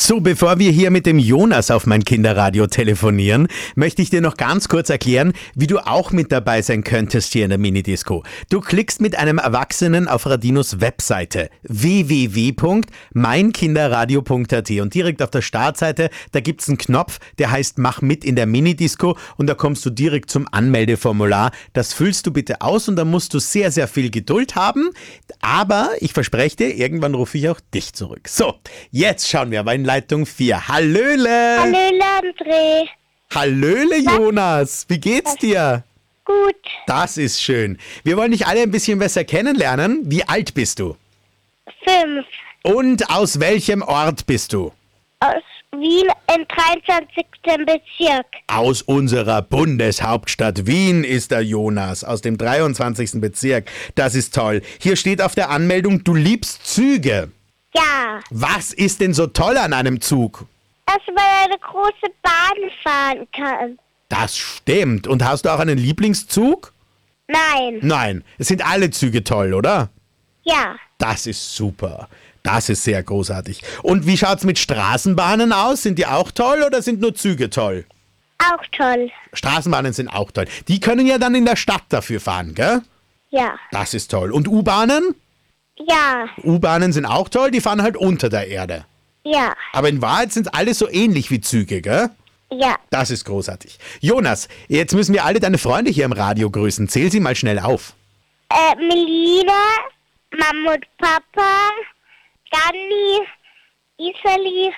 So, bevor wir hier mit dem Jonas auf mein Kinderradio telefonieren, möchte ich dir noch ganz kurz erklären, wie du auch mit dabei sein könntest hier in der Minidisco. Du klickst mit einem Erwachsenen auf Radinos Webseite www.meinkinderradio.at und direkt auf der Startseite, da gibt's einen Knopf, der heißt Mach mit in der Minidisco und da kommst du direkt zum Anmeldeformular. Das füllst du bitte aus und da musst du sehr, sehr viel Geduld haben, aber ich verspreche dir, irgendwann rufe ich auch dich zurück. So, jetzt schauen wir aber in Leitung 4. Hallöle! Hallöle, André. Hallöle, Jonas! Wie geht's dir? Gut. Das ist schön. Wir wollen dich alle ein bisschen besser kennenlernen. Wie alt bist du? 5. Und aus welchem Ort bist du? Aus Wien im 23. Bezirk. Aus unserer Bundeshauptstadt Wien ist der Jonas, aus dem 23. Bezirk. Das ist toll. Hier steht auf der Anmeldung, du liebst Züge. Ja. Was ist denn so toll an einem Zug? Dass man eine große Bahn fahren kann. Das stimmt. Und hast du auch einen Lieblingszug? Nein. Nein, es sind alle Züge toll, oder? Ja. Das ist super. Das ist sehr großartig. Und wie schaut's mit Straßenbahnen aus? Sind die auch toll oder sind nur Züge toll? Auch toll. Straßenbahnen sind auch toll. Die können ja dann in der Stadt dafür fahren, gell? Ja. Das ist toll. Und U-Bahnen? Ja. U-Bahnen sind auch toll, die fahren halt unter der Erde. Ja. Aber in Wahrheit sind alle so ähnlich wie Züge, gell? Ja. Das ist großartig. Jonas, jetzt müssen wir alle deine Freunde hier im Radio grüßen. Zähl sie mal schnell auf. Melina, Mama und Papa, Dani, Isali,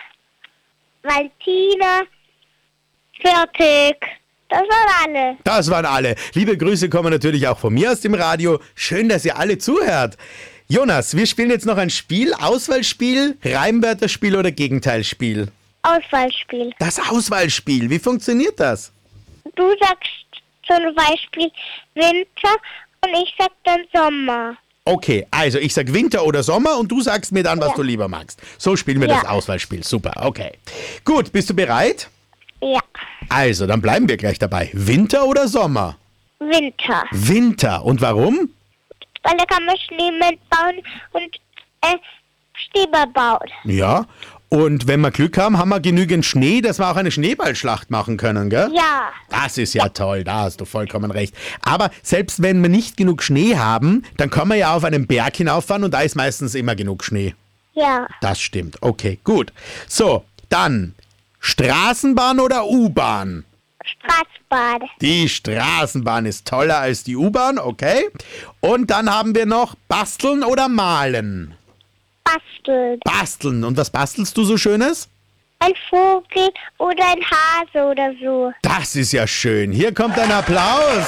Valentina, fertig. Das waren alle. Das waren alle. Liebe Grüße kommen natürlich auch von mir aus dem Radio. Schön, dass ihr alle zuhört. Jonas, wir spielen jetzt noch ein Spiel. Auswahlspiel, Reimwörterspiel oder Gegenteilspiel? Auswahlspiel. Das Auswahlspiel, wie funktioniert das? Du sagst zum Beispiel Winter und ich sag dann Sommer. Okay, also ich sag Winter oder Sommer und du sagst mir dann, was Ja. du lieber magst. So spielen wir Ja. das Auswahlspiel. Super, okay. Gut, bist du bereit? Ja. Also, dann bleiben wir gleich dabei. Winter oder Sommer? Winter. Winter. Und warum? Weil da kann man Schneemann bauen und Schneeball bauen. Ja. Und wenn wir Glück haben, haben wir genügend Schnee, dass wir auch eine Schneeballschlacht machen können, gell? Ja. Das ist ja toll, da hast du vollkommen recht. Aber selbst wenn wir nicht genug Schnee haben, dann können wir ja auf einen Berg hinauffahren und da ist meistens immer genug Schnee. Ja. Das stimmt. Okay, gut. So, dann Straßenbahn oder U-Bahn? Straßenbahn. Die Straßenbahn ist toller als die U-Bahn, okay. Und dann haben wir noch Basteln oder Malen? Basteln. Basteln. Und was bastelst du so Schönes? Ein Vogel oder ein Hase oder so. Das ist ja schön. Hier kommt ein Applaus.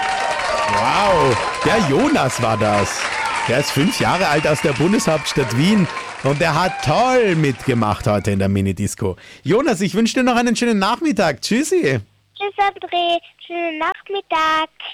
Wow, der Jonas war das. Der ist 5 Jahre alt aus der Bundeshauptstadt Wien und der hat toll mitgemacht heute in der Minidisco. Jonas, ich wünsche dir noch einen schönen Nachmittag. Tschüssi. Tschüss, André. Schönen Nachmittag.